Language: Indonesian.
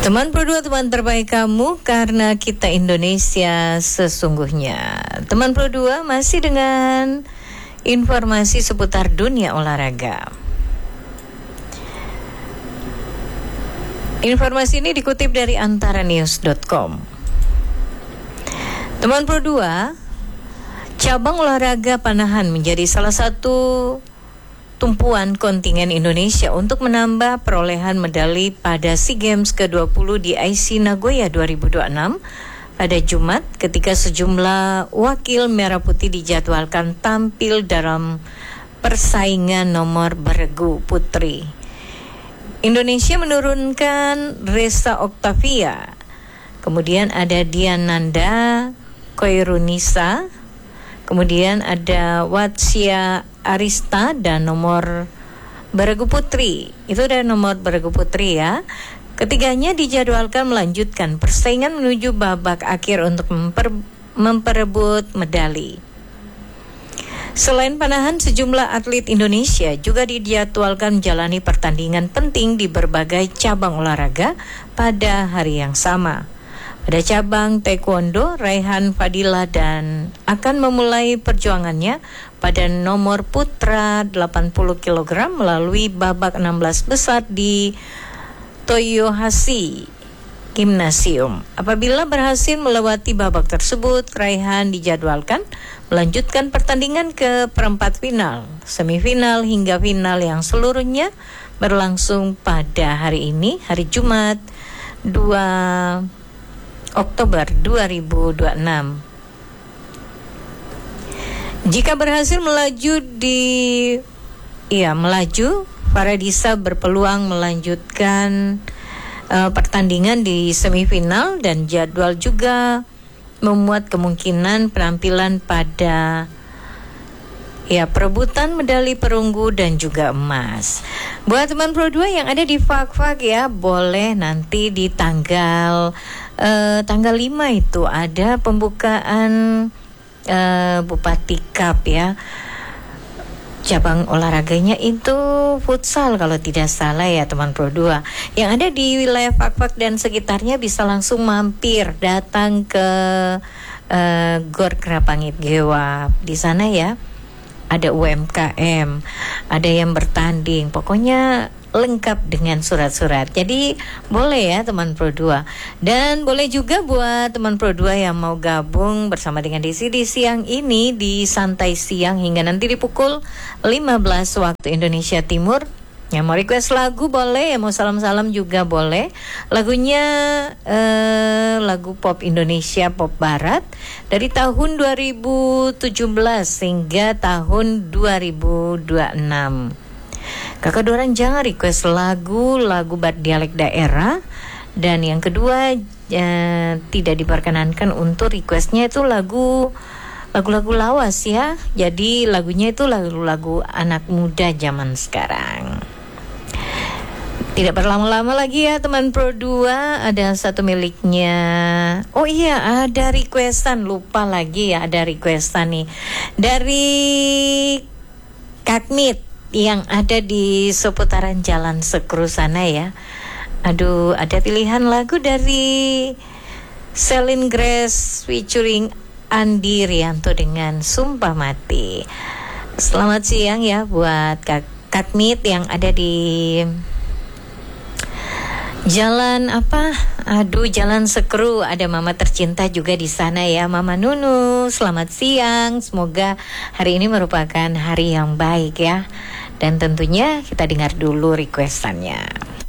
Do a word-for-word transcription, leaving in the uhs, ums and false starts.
Teman Pro dua, teman terbaik kamu, karena kita Indonesia sesungguhnya. Teman Pro dua masih dengan informasi seputar dunia olahraga. Informasi ini dikutip dari antara news dot com. Teman Pro dua, cabang olahraga panahan menjadi salah satu tumpuan kontingen Indonesia untuk menambah perolehan medali pada SEA Games ke dua puluh di Aichi Nagoya dua ribu dua puluh enam pada Jumat, ketika sejumlah wakil merah putih dijadwalkan tampil dalam persaingan nomor beregu putri. Indonesia menurunkan Resa Octavia, kemudian ada Diananda Koirunisa, kemudian ada Watsia Arista, dan nomor beregu putri. Itu ada nomor beregu putri ya. Ketiganya dijadwalkan melanjutkan persaingan menuju babak akhir untuk memper, memperebut medali. Selain panahan, sejumlah atlet Indonesia juga dijadwalkan menjalani pertandingan penting di berbagai cabang olahraga pada hari yang sama. Pada cabang taekwondo, Raihan Fadila dan akan memulai perjuangannya pada nomor putra delapan puluh kilogram melalui babak enam belas besar di Toyohashi Gymnasium. Apabila berhasil melewati babak tersebut, Raihan dijadwalkan melanjutkan pertandingan ke perempat final, semifinal hingga final yang seluruhnya berlangsung pada hari ini, hari Jumat dua Oktober dua ribu dua puluh enam. Jika berhasil melaju di iya melaju, Faradisa berpeluang melanjutkan uh, pertandingan di semifinal, dan jadwal juga memuat kemungkinan penampilan pada ya perebutan medali perunggu dan juga emas. Buat teman Pro dua yang ada di Fak-Fak ya, boleh nanti di tanggal Uh, tanggal lima itu ada pembukaan uh, Bupati Cup ya. Cabang olahraganya itu futsal kalau tidak salah ya teman Pro dua. Yang ada di wilayah Fak-Fak dan sekitarnya bisa langsung mampir datang ke uh, Gor Krapangit Gewap. Di sana ya ada U M K M, ada yang bertanding, pokoknya lengkap dengan surat-surat. Jadi boleh ya teman Pro dua. Dan boleh juga buat teman Pro dua yang mau gabung bersama dengan Desi di siang ini di Santai Siang hingga nanti di pukul lima belas waktu Indonesia Timur. Yang mau request lagu boleh, yang mau salam-salam juga boleh. Lagunya eh, lagu pop Indonesia, pop barat dari tahun dua ribu tujuh belas hingga tahun dua ribu dua puluh enam. Kakak Doran jangan request lagu lagu dialek daerah. Dan yang kedua eh, tidak diperkenankan untuk requestnya itu lagu lagu-lagu lawas ya. Jadi lagunya itu lagu-lagu anak muda zaman sekarang. Tidak berlama-lama lagi ya teman Pro dua, ada satu miliknya. Oh iya, ada requestan, lupa lagi ya, ada requestan nih dari Kakmit yang ada di seputaran Jalan Sekru sana ya. Aduh, ada pilihan lagu dari Celine Grace featuring Andi Rianto dengan Sumpah Mati. Selamat siang ya buat Kak Kakmit yang ada di Jalan apa? Aduh, Jalan Sekru. Ada mama tercinta juga di sana ya, Mama Nunu. Selamat siang. Semoga hari ini merupakan hari yang baik ya. Dan tentunya kita dengar dulu requestannya.